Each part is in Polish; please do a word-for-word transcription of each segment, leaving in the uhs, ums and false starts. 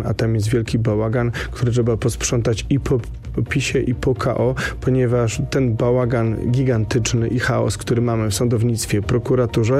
a tam jest wielki bałagan, który trzeba posprzątać i po PiSie i po K O, ponieważ ten bałagan gigantyczny i chaos, który mamy w sądownictwie, prokuraturze,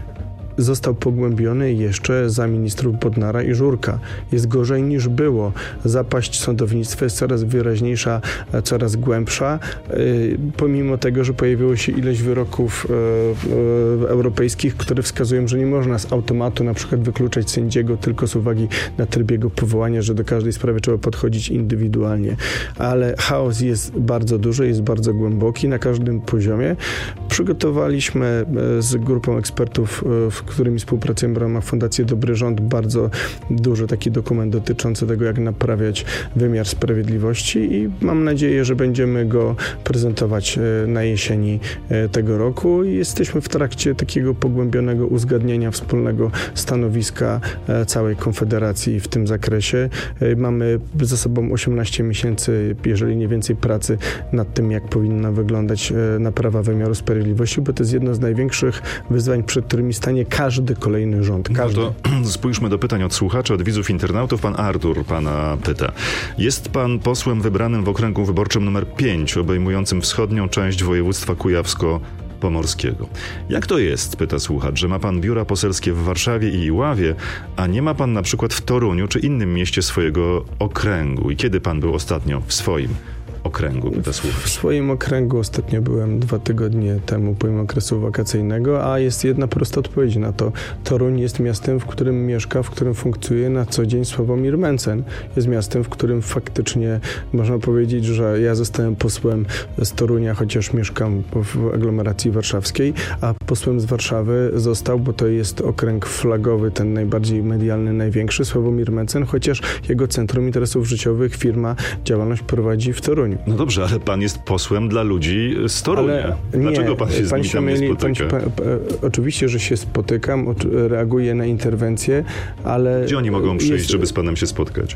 został pogłębiony jeszcze za ministrów Bodnara i Żurka. Jest gorzej niż było. Zapaść sądownictwa jest coraz wyraźniejsza, coraz głębsza, yy, pomimo tego, że pojawiło się ileś wyroków yy, yy, europejskich, które wskazują, że nie można z automatu na przykład wykluczać sędziego tylko z uwagi na tryb jego powołania, że do każdej sprawy trzeba podchodzić indywidualnie. Ale chaos jest bardzo duży, jest bardzo głęboki na każdym poziomie. Przygotowaliśmy yy, z grupą ekspertów, yy, z którymi współpracujemy w ramach Fundacji Dobry Rząd, bardzo duży taki dokument dotyczący tego, jak naprawiać wymiar sprawiedliwości i mam nadzieję, że będziemy go prezentować na jesieni tego roku i jesteśmy w trakcie takiego pogłębionego uzgadniania wspólnego stanowiska całej Konfederacji w tym zakresie. Mamy za sobą osiemnaście miesięcy, jeżeli nie więcej, pracy nad tym, jak powinna wyglądać naprawa wymiaru sprawiedliwości, bo to jest jedno z największych wyzwań, przed którymi stanie każdy kolejny rząd. Każdy. No to spójrzmy do pytań od słuchaczy, od widzów, internautów. Pan Artur pana pyta. Jest pan posłem wybranym w okręgu wyborczym numer pięć, obejmującym wschodnią część województwa kujawsko-pomorskiego. Jak to jest, pyta słuchacz, że ma pan biura poselskie w Warszawie i Iławie, a nie ma pan na przykład w Toruniu czy innym mieście swojego okręgu? I kiedy pan był ostatnio w swoim okręgu, pyta słuchacz? W swoim okręgu ostatnio byłem dwa tygodnie temu, pomimo okresu wakacyjnego, a jest jedna prosta odpowiedź na to. Toruń jest miastem, w którym mieszka, w którym funkcjonuje na co dzień Sławomir Mencen. Jest miastem, w którym faktycznie można powiedzieć, że ja zostałem posłem z Torunia, chociaż mieszkam w aglomeracji warszawskiej, a posłem z Warszawy został, bo to jest okręg flagowy, ten najbardziej medialny, największy, Sławomir Mencen, chociaż jego Centrum Interesów Życiowych, firma, działalność prowadzi w Toruniu. No dobrze, ale pan jest posłem dla ludzi z Torunia. Dlaczego nie, pan się z nimi tam nie spotyka? Pan, pan, oczywiście, że się spotykam, o, reaguję na interwencje, ale... Gdzie oni mogą przyjść, jest, żeby z panem się spotkać?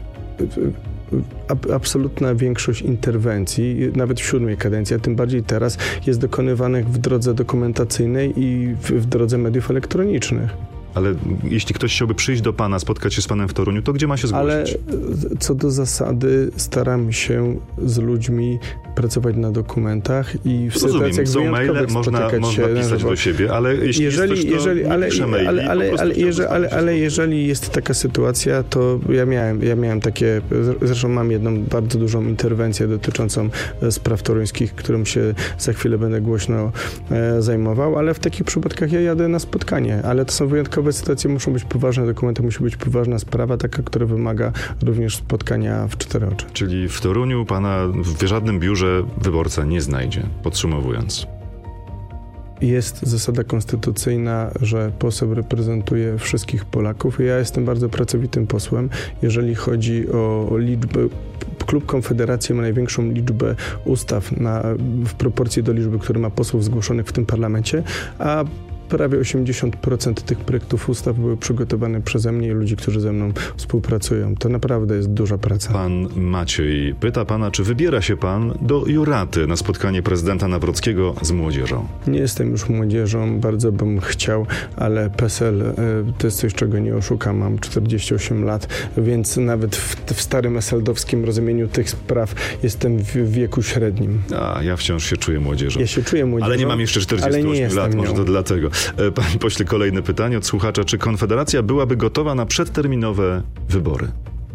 Absolutna większość interwencji, nawet w siódmej kadencji, a tym bardziej teraz, jest dokonywanych w drodze dokumentacyjnej i w, w drodze mediów elektronicznych. Ale jeśli ktoś chciałby przyjść do pana, spotkać się z panem w Toruniu, to gdzie ma się zgłosić? Ale co do zasady staram się z ludźmi pracować na dokumentach i w Rozumiem, sytuacjach są maile, można, można się, pisać do siebie, ale jeśli jeżeli, jest coś, to jeżeli, ale, pisze maili, ale, ale, ale, jeżeli, ale, ale się jeżeli jest taka sytuacja, to ja miałem, ja miałem takie, zresztą mam jedną bardzo dużą interwencję dotyczącą spraw toruńskich, którą się za chwilę będę głośno e, zajmował, ale w takich przypadkach ja jadę na spotkanie, ale to są wyjątkowe sytuacje, muszą być poważne dokumenty, musi być poważna sprawa, taka, która wymaga również spotkania w cztery oczy. Czyli w Toruniu pana w żadnym biurze wyborca nie znajdzie, podsumowując. Jest zasada konstytucyjna, że poseł reprezentuje wszystkich Polaków. Ja jestem bardzo pracowitym posłem. Jeżeli chodzi o, o liczbę, Klub Konfederacji ma największą liczbę ustaw na, w proporcji do liczby, które ma posłów zgłoszonych w tym parlamencie, a prawie osiemdziesiąt procent tych projektów ustaw były przygotowane przeze mnie i ludzi, którzy ze mną współpracują. To naprawdę jest duża praca. Pan Maciej pyta pana, czy wybiera się pan do Juraty na spotkanie prezydenta Nawrockiego z młodzieżą? Nie jestem już młodzieżą, bardzo bym chciał, ale P E S L to jest coś, czego nie oszukam. Mam czterdzieści osiem lat, więc nawet w, w starym eseldowskim rozumieniu tych spraw jestem w wieku średnim. A, ja wciąż się czuję młodzieżą. Ja się czuję młodzieżą. Ale nie mam jeszcze czterdziestu ośmiu lat, może to dlatego. Panie pośle, kolejne pytanie od słuchacza. Czy Konfederacja byłaby gotowa na przedterminowe wybory?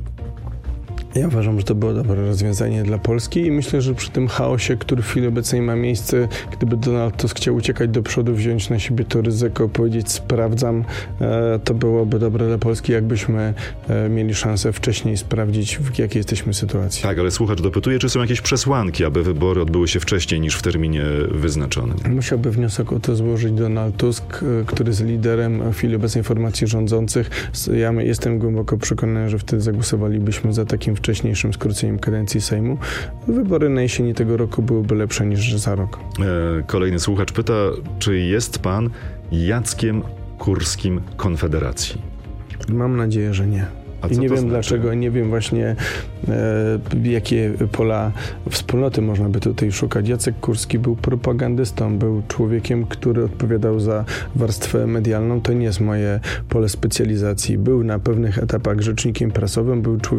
Ja uważam, że to było dobre rozwiązanie dla Polski i myślę, że przy tym chaosie, który w chwili obecnej ma miejsce, gdyby Donald Tusk chciał uciekać do przodu, wziąć na siebie to ryzyko, powiedzieć sprawdzam, to byłoby dobre dla Polski, jakbyśmy mieli szansę wcześniej sprawdzić, w jakiej jesteśmy sytuacji. Tak, ale słuchacz dopytuje, czy są jakieś przesłanki, aby wybory odbyły się wcześniej niż w terminie wyznaczonym? Musiałby wniosek o to złożyć Donald Tusk, który jest liderem w chwili obecnej formacji rządzących. Ja jestem głęboko przekonany, że wtedy zagłosowalibyśmy za takim wcześniejszym skróceniem kadencji Sejmu. Wybory na jesieni tego roku byłyby lepsze niż za rok. E, kolejny słuchacz pyta, czy jest pan Jackiem Kurskim Konfederacji? Mam nadzieję, że nie. A I nie wiem znaczy? dlaczego, nie wiem właśnie e, jakie pola wspólnoty można by tutaj szukać. Jacek Kurski był propagandystą, był człowiekiem, który odpowiadał za warstwę medialną. To nie jest moje pole specjalizacji. Był na pewnych etapach rzecznikiem prasowym, był człowiekiem